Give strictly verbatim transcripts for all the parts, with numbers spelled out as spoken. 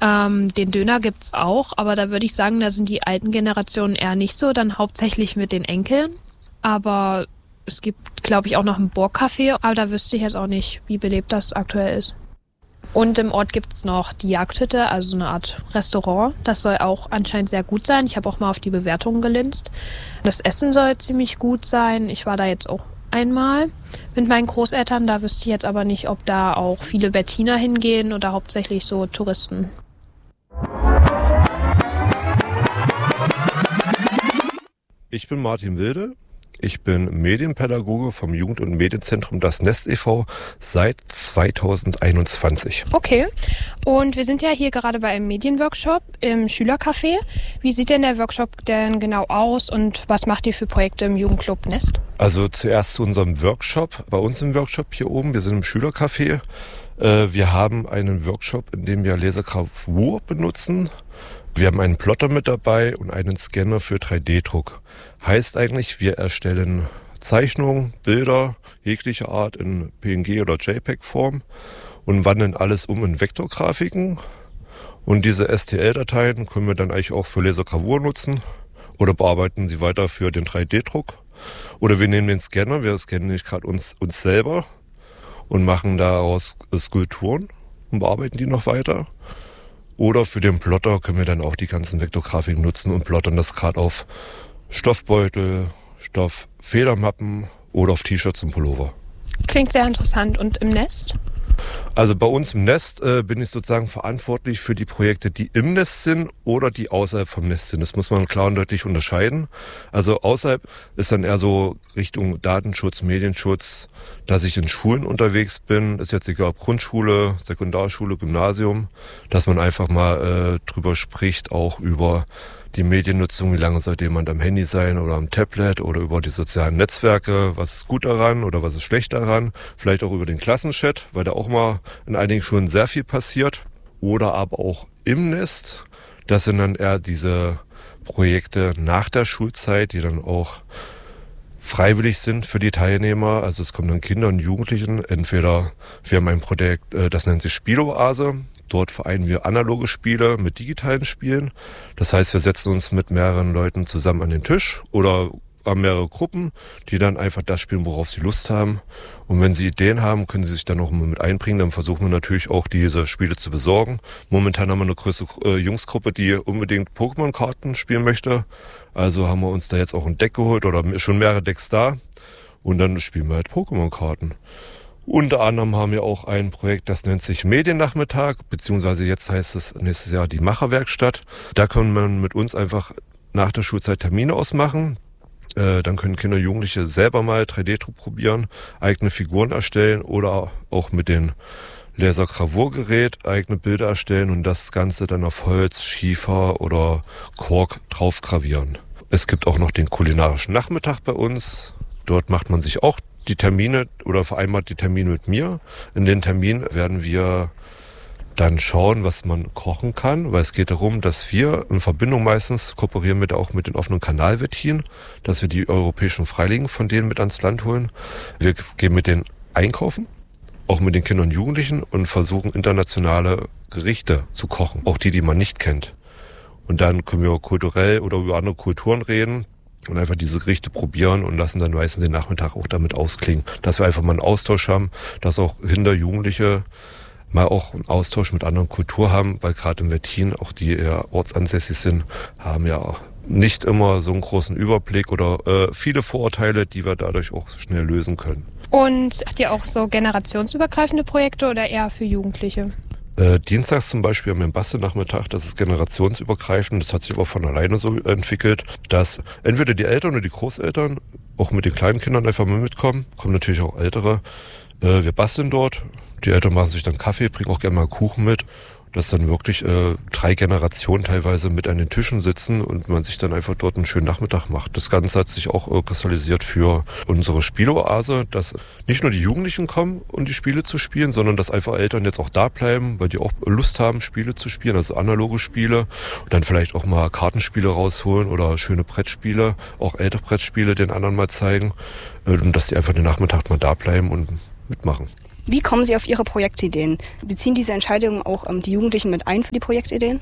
Ähm, den Döner gibt's auch, aber da würde ich sagen, da sind die alten Generationen eher nicht so, dann hauptsächlich mit den Enkeln. Aber es gibt, glaube ich, auch noch ein Bohrcafé, aber da wüsste ich jetzt auch nicht, wie belebt das aktuell ist. Und im Ort gibt's noch die Jagdhütte, also so eine Art Restaurant. Das soll auch anscheinend sehr gut sein. Ich habe auch mal auf die Bewertungen gelinst. Das Essen soll ziemlich gut sein. Ich war da jetzt auch einmal mit meinen Großeltern. Da wüsste ich jetzt aber nicht, ob da auch viele Bettiner hingehen oder hauptsächlich so Touristen. Ich bin Martin Wilde. Ich bin Medienpädagoge vom Jugend- und Medienzentrum Das Nest e V seit zweitausendeinundzwanzig. Okay, und wir sind ja hier gerade bei einem Medienworkshop im Schülercafé. Wie sieht denn der Workshop denn genau aus und was macht ihr für Projekte im Jugendclub Nest? Also zuerst zu unserem Workshop, bei uns im Workshop hier oben. Wir sind im Schülercafé. Wir haben einen Workshop, in dem wir Lasergravur benutzen. Wir haben einen Plotter mit dabei und einen Scanner für drei D-Druck. Heißt eigentlich, wir erstellen Zeichnungen, Bilder jeglicher Art in P N G oder JPEG-Form und wandeln alles um in Vektorgrafiken. Und diese S T L-Dateien können wir dann eigentlich auch für Lasergravur nutzen oder bearbeiten sie weiter für den drei D-Druck. Oder wir nehmen den Scanner, wir scannen nicht gerade uns, uns selber und machen daraus Skulpturen und bearbeiten die noch weiter. Oder für den Plotter können wir dann auch die ganzen Vektorgrafiken nutzen und plottern das gerade auf Stoffbeutel, Stofffedermappen oder auf T-Shirts und Pullover. Klingt sehr interessant. Und im Nest? Also bei uns im Nest äh, bin ich sozusagen verantwortlich für die Projekte, die im Nest sind oder die außerhalb vom Nest sind. Das muss man klar und deutlich unterscheiden. Also außerhalb ist dann eher so Richtung Datenschutz, Medienschutz, dass ich in Schulen unterwegs bin. Ist jetzt egal ob Grundschule, Sekundarschule, Gymnasium, dass man einfach mal äh, drüber spricht, auch über die Mediennutzung, wie lange sollte jemand am Handy sein oder am Tablet oder über die sozialen Netzwerke, was ist gut daran oder was ist schlecht daran, vielleicht auch über den Klassenchat, weil da auch mal in einigen Schulen sehr viel passiert, oder aber auch im Nest. Das sind dann eher diese Projekte nach der Schulzeit, die dann auch freiwillig sind für die Teilnehmer. Also es kommen dann Kinder und Jugendlichen, entweder wir haben ein Projekt, das nennt sich Spieloase. Dort vereinen wir analoge Spiele mit digitalen Spielen. Das heißt, wir setzen uns mit mehreren Leuten zusammen an den Tisch oder haben mehrere Gruppen, die dann einfach das spielen, worauf sie Lust haben. Und wenn sie Ideen haben, können sie sich dann noch mal mit einbringen. Dann versuchen wir natürlich auch, diese Spiele zu besorgen. Momentan haben wir eine größere äh, Jungsgruppe, die unbedingt Pokémon-Karten spielen möchte. Also haben wir uns da jetzt auch ein Deck geholt oder schon mehrere Decks da. Und dann spielen wir halt Pokémon-Karten. Unter anderem haben wir auch ein Projekt, das nennt sich Mediennachmittag, beziehungsweise jetzt heißt es nächstes Jahr die Macherwerkstatt. Da kann man mit uns einfach nach der Schulzeit Termine ausmachen. Äh, dann können Kinder und Jugendliche selber mal drei D-Druck probieren, eigene Figuren erstellen oder auch mit dem Lasergravurgerät eigene Bilder erstellen und das Ganze dann auf Holz, Schiefer oder Kork drauf gravieren. Es gibt auch noch den kulinarischen Nachmittag bei uns. Dort macht man sich auch die Termine oder vereinbart die Termine mit mir. In den Termin werden wir dann schauen, was man kochen kann, weil es geht darum, dass wir in Verbindung meistens kooperieren mit auch mit den offenen Kanalwettin, dass wir die europäischen Freilinge von denen mit ans Land holen. Wir gehen mit denen einkaufen, auch mit den Kindern und Jugendlichen und versuchen internationale Gerichte zu kochen, auch die, die man nicht kennt. Und dann können wir kulturell oder über andere Kulturen reden und einfach diese Gerichte probieren und lassen dann meistens den Nachmittag auch damit ausklingen, dass wir einfach mal einen Austausch haben, dass auch Kinder, Jugendliche mal auch einen Austausch mit anderen Kulturen haben, weil gerade im Wettin, auch die eher ortsansässig sind, haben ja nicht immer so einen großen Überblick oder äh, viele Vorurteile, die wir dadurch auch schnell lösen können. Und habt ihr auch so generationsübergreifende Projekte oder eher für Jugendliche? Äh, dienstags zum Beispiel haben wir einen Bastelnachmittag, das ist generationsübergreifend, das hat sich aber von alleine so entwickelt, dass entweder die Eltern oder die Großeltern auch mit den kleinen Kindern einfach mal mitkommen, kommen natürlich auch Ältere. Äh, wir basteln dort, die Eltern machen sich dann Kaffee, bringen auch gerne mal Kuchen mit, dass dann wirklich äh, drei Generationen teilweise mit an den Tischen sitzen und man sich dann einfach dort einen schönen Nachmittag macht. Das Ganze hat sich auch äh, kristallisiert für unsere Spieloase, dass nicht nur die Jugendlichen kommen, um die Spiele zu spielen, sondern dass einfach Eltern jetzt auch da bleiben, weil die auch Lust haben, Spiele zu spielen, also analoge Spiele und dann vielleicht auch mal Kartenspiele rausholen oder schöne Brettspiele, auch ältere Brettspiele den anderen mal zeigen äh, und dass die einfach den Nachmittag mal da bleiben und mitmachen. Wie kommen Sie auf Ihre Projektideen? Beziehen diese Entscheidungen auch ähm, die Jugendlichen mit ein für die Projektideen?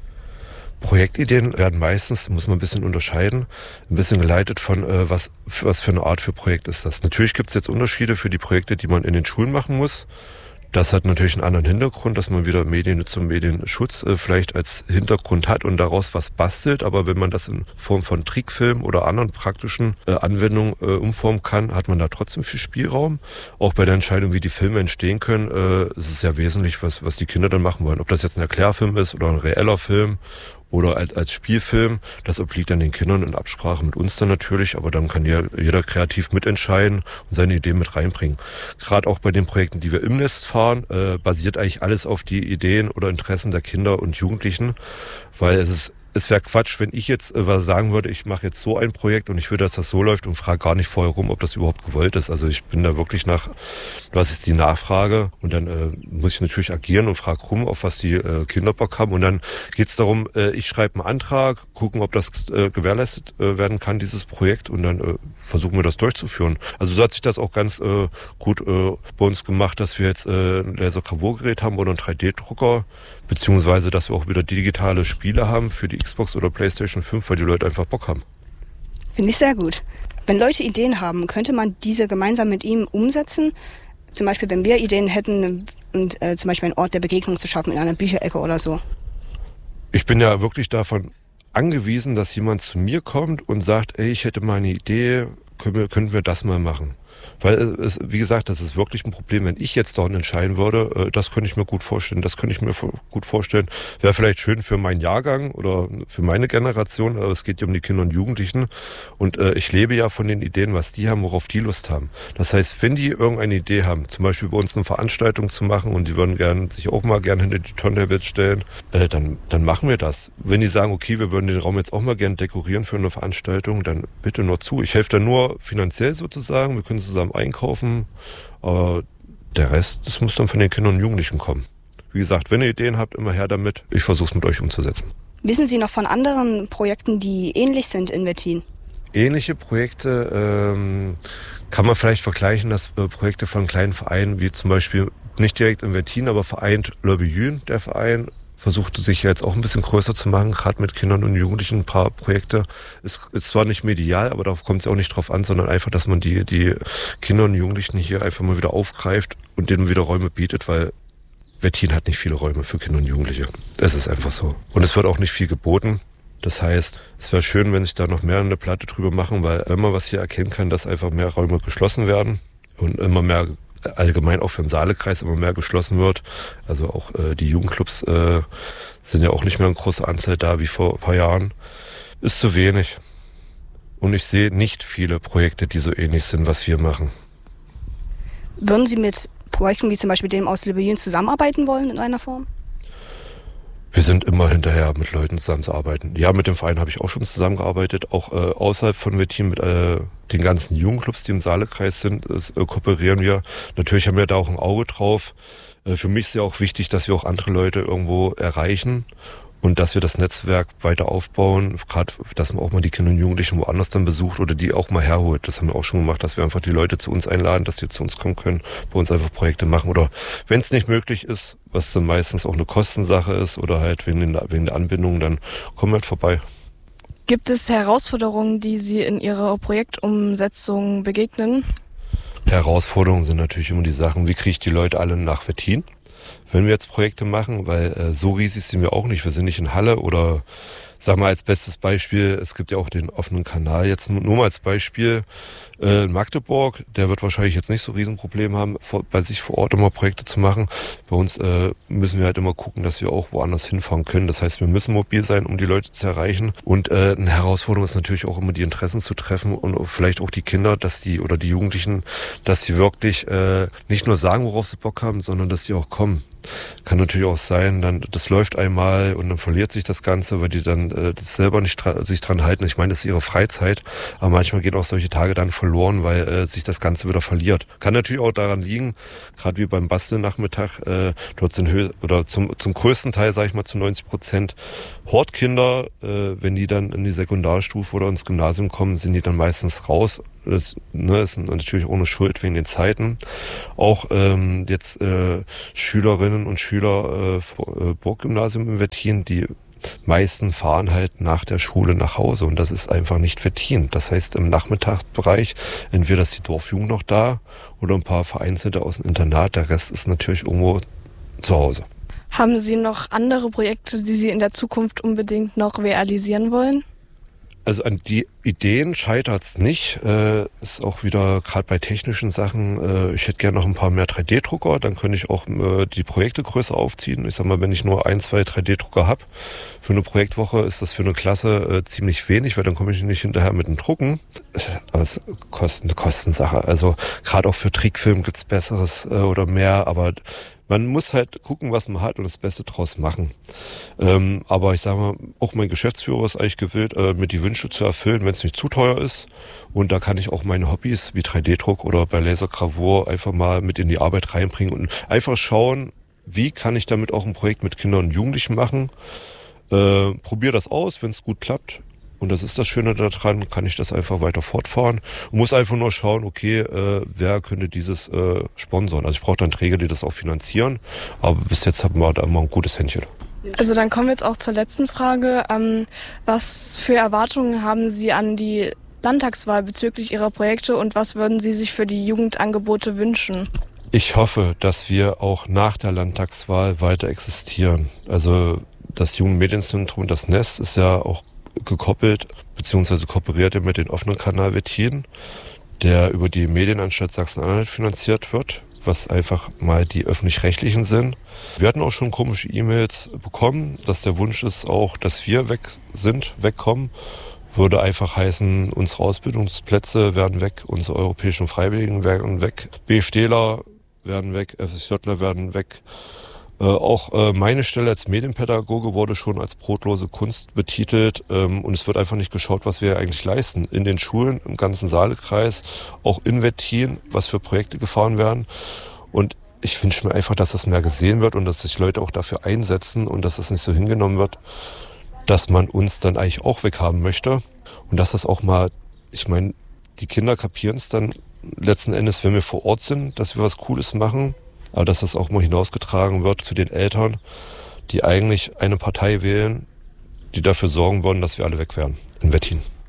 Projektideen werden meistens, muss man ein bisschen unterscheiden, ein bisschen geleitet von, äh, was, was für eine Art für Projekt ist das. Natürlich gibt es jetzt Unterschiede für die Projekte, die man in den Schulen machen muss. Das hat natürlich einen anderen Hintergrund, dass man wieder Mediennutzung, Medienschutz äh, vielleicht als Hintergrund hat und daraus was bastelt. Aber wenn man das in Form von Trickfilm oder anderen praktischen äh, Anwendungen äh, umformen kann, hat man da trotzdem viel Spielraum. Auch bei der Entscheidung, wie die Filme entstehen können, äh, ist es ja wesentlich, was, was die Kinder dann machen wollen. Ob das jetzt ein Erklärfilm ist oder ein reeller Film oder als, als Spielfilm, das obliegt dann den Kindern in Absprache mit uns dann natürlich, aber dann kann jeder, jeder kreativ mitentscheiden und seine Ideen mit reinbringen. Gerade auch bei den Projekten, die wir im Nest fahren, äh, basiert eigentlich alles auf die Ideen oder Interessen der Kinder und Jugendlichen, weil es ist Es wäre Quatsch, wenn ich jetzt äh, was sagen würde, ich mache jetzt so ein Projekt und ich will, dass das so läuft und frage gar nicht vorher rum, ob das überhaupt gewollt ist. Also ich bin da wirklich nach, was ist die Nachfrage? Und dann äh, muss ich natürlich agieren und frage rum, auf was die äh, Kinder Bock haben. Und dann geht es darum, äh, ich schreibe einen Antrag, gucken, ob das äh, gewährleistet äh, werden kann, dieses Projekt. Und dann äh, versuchen wir das durchzuführen. Also so hat sich das auch ganz äh, gut äh, bei uns gemacht, dass wir jetzt äh, ein Laser-Gravurgerät haben oder einen drei D Drucker, beziehungsweise dass wir auch wieder digitale Spiele haben für die Xbox oder PlayStation fünf, weil die Leute einfach Bock haben. Finde ich sehr gut. Wenn Leute Ideen haben, könnte man diese gemeinsam mit ihm umsetzen? Zum Beispiel, wenn wir Ideen hätten, und, äh, zum Beispiel einen Ort der Begegnung zu schaffen in einer Bücherecke oder so. Ich bin ja wirklich davon angewiesen, dass jemand zu mir kommt und sagt, ey, ich hätte mal eine Idee, können wir, können wir das mal machen? Weil es, wie gesagt, das ist wirklich ein Problem, wenn ich jetzt dort entscheiden würde, das könnte ich mir gut vorstellen, das könnte ich mir gut vorstellen. Wäre vielleicht schön für meinen Jahrgang oder für meine Generation, aber es geht ja um die Kinder und Jugendlichen. Und äh, ich lebe ja von den Ideen, was die haben, worauf die Lust haben. Das heißt, wenn die irgendeine Idee haben, zum Beispiel bei uns eine Veranstaltung zu machen und die würden gern, sich auch mal gern hinter die Tonne stellen, äh, dann, dann machen wir das. Wenn die sagen, okay, wir würden den Raum jetzt auch mal gern dekorieren für eine Veranstaltung, dann bitte nur zu. Ich helfe da nur finanziell sozusagen, wir können zusammen einkaufen, aber der Rest, das muss dann von den Kindern und Jugendlichen kommen. Wie gesagt, wenn ihr Ideen habt, immer her damit. Ich versuche es mit euch umzusetzen. Wissen Sie noch von anderen Projekten, die ähnlich sind in Wettin? Ähnliche Projekte ähm, kann man vielleicht vergleichen, dass äh, Projekte von kleinen Vereinen, wie zum Beispiel nicht direkt in Wettin, aber vereint L'Aubejün, der Verein, versucht sich jetzt auch ein bisschen größer zu machen, gerade mit Kindern und Jugendlichen ein paar Projekte. Ist, ist zwar nicht medial, aber darauf kommt es auch nicht drauf an, sondern einfach, dass man die, die Kinder und Jugendlichen hier einfach mal wieder aufgreift und denen wieder Räume bietet, weil Wettin hat nicht viele Räume für Kinder und Jugendliche. Das ist einfach so. Und es wird auch nicht viel geboten. Das heißt, es wäre schön, wenn sich da noch mehr eine Platte drüber machen, weil wenn man was hier erkennen kann, dass einfach mehr Räume geschlossen werden und immer mehr allgemein auch für den Saalekreis immer mehr geschlossen wird. Also auch äh, die Jugendclubs äh, sind ja auch nicht mehr in großer Anzahl da wie vor ein paar Jahren. Ist zu wenig. Und ich sehe nicht viele Projekte, die so ähnlich sind, was wir machen. Würden Sie mit Projekten wie zum Beispiel dem aus L'Aubejün zusammenarbeiten wollen in einer Form? Wir sind immer hinterher, mit Leuten zusammenzuarbeiten. Ja, mit dem Verein habe ich auch schon zusammengearbeitet, auch äh, außerhalb von Wettin mit äh, den ganzen Jugendclubs, die im Saalekreis sind, das, äh, kooperieren wir. Natürlich haben wir da auch ein Auge drauf. Äh, für mich ist ja auch wichtig, dass wir auch andere Leute irgendwo erreichen und dass wir das Netzwerk weiter aufbauen, gerade, dass man auch mal die Kinder und Jugendlichen woanders dann besucht oder die auch mal herholt. Das haben wir auch schon gemacht, dass wir einfach die Leute zu uns einladen, dass die zu uns kommen können, bei uns einfach Projekte machen. Oder wenn es nicht möglich ist, was dann meistens auch eine Kostensache ist oder halt wegen, den, wegen der Anbindung, dann kommen wir halt vorbei. Gibt es Herausforderungen, die Sie in Ihrer Projektumsetzung begegnen? Herausforderungen sind natürlich immer die Sachen, wie kriege ich die Leute alle nach Wettin? Wenn wir jetzt Projekte machen, weil äh, so riesig sind wir auch nicht. Wir sind nicht in Halle oder, sag mal als bestes Beispiel, es gibt ja auch den offenen Kanal. Jetzt nur mal als Beispiel, äh, Magdeburg, der wird wahrscheinlich jetzt nicht so Riesenproblem haben, vor, bei sich vor Ort immer Projekte zu machen. Bei uns äh, müssen wir halt immer gucken, dass wir auch woanders hinfahren können. Das heißt, wir müssen mobil sein, um die Leute zu erreichen. Und äh, eine Herausforderung ist natürlich auch immer die Interessen zu treffen und vielleicht auch die Kinder, dass die oder die Jugendlichen, dass sie wirklich äh, nicht nur sagen, worauf sie Bock haben, sondern dass sie auch kommen. Kann natürlich auch sein, dann das läuft einmal und dann verliert sich das Ganze, weil die dann äh, das selber nicht dra- sich dran halten. Ich meine, das ist ihre Freizeit, aber manchmal gehen auch solche Tage dann verloren, weil äh, sich das Ganze wieder verliert. Kann natürlich auch daran liegen, gerade wie beim Bastelnachmittag, äh, dort sind Hö- oder zum zum größten Teil, sage ich mal, zu neunzig Prozent Hortkinder. Äh, wenn die dann in die Sekundarstufe oder ins Gymnasium kommen, sind die dann meistens raus. Das ne, ist natürlich ohne Schuld wegen den Zeiten. Auch ähm, jetzt äh, Schülerinnen und Schüler äh, Burggymnasium in Wettin, die meisten fahren halt nach der Schule nach Hause und das ist einfach nicht Wettin. Das heißt, im Nachmittagsbereich, entweder ist die Dorfjugend noch da oder ein paar Vereinzelte aus dem Internat, der Rest ist natürlich irgendwo zu Hause. Haben Sie noch andere Projekte, die Sie in der Zukunft unbedingt noch realisieren wollen? Also an die Ideen scheitert's nicht. Äh, ist auch wieder gerade bei technischen Sachen, äh, ich hätte gerne noch ein paar mehr drei D Drucker, dann könnte ich auch äh, die Projekte größer aufziehen. Ich sag mal, wenn ich nur ein, zwei drei D Drucker habe, für eine Projektwoche ist das für eine Klasse äh, ziemlich wenig, weil dann komme ich nicht hinterher mit dem Drucken. Aber es ist eine Kostensache. Also gerade auch für Trickfilm gibt's Besseres äh, oder mehr, aber man muss halt gucken, was man hat und das Beste draus machen. Ähm, aber ich sage mal, auch mein Geschäftsführer ist eigentlich gewillt, äh, mir die Wünsche zu erfüllen, wenn es nicht zu teuer ist. Und da kann ich auch meine Hobbys wie drei D Druck oder bei Lasergravur einfach mal mit in die Arbeit reinbringen und einfach schauen, wie kann ich damit auch ein Projekt mit Kindern und Jugendlichen machen. Äh, probier das aus, wenn es gut klappt. Und das ist das Schöne daran, kann ich das einfach weiter fortfahren und muss einfach nur schauen, okay, äh, wer könnte dieses äh, sponsoren. Also ich brauche dann Träger, die das auch finanzieren, aber bis jetzt haben wir da immer ein gutes Händchen. Also dann kommen wir jetzt auch zur letzten Frage. Ähm, was für Erwartungen haben Sie an die Landtagswahl bezüglich Ihrer Projekte und was würden Sie sich für die Jugendangebote wünschen? Ich hoffe, dass wir auch nach der Landtagswahl weiter existieren. Also das Jugendmedienzentrum, das Nest, ist ja auch gekoppelt bzw. kooperiert mit dem offenen Kanal Wettin, der über die Medienanstalt Sachsen-Anhalt finanziert wird, was einfach mal die öffentlich-rechtlichen sind. Wir hatten auch schon komische E-Mails bekommen, dass der Wunsch ist auch, dass wir weg sind, wegkommen. Würde einfach heißen, unsere Ausbildungsplätze werden weg, unsere europäischen Freiwilligen werden weg, BFDler werden weg, FSJler werden weg. Äh, auch äh, meine Stelle als Medienpädagoge wurde schon als brotlose Kunst betitelt ähm, und es wird einfach nicht geschaut, was wir eigentlich leisten. In den Schulen, im ganzen Saalekreis, auch in Wettin, was für Projekte gefahren werden. Und ich wünsche mir einfach, dass das mehr gesehen wird und dass sich Leute auch dafür einsetzen und dass das nicht so hingenommen wird, dass man uns dann eigentlich auch weghaben möchte. Und dass das auch mal, ich meine, die Kinder kapieren es dann letzten Endes, wenn wir vor Ort sind, dass wir was Cooles machen. Aber dass das auch mal hinausgetragen wird zu den Eltern, die eigentlich eine Partei wählen, die dafür sorgen würden, dass wir alle weg werden in Wettin.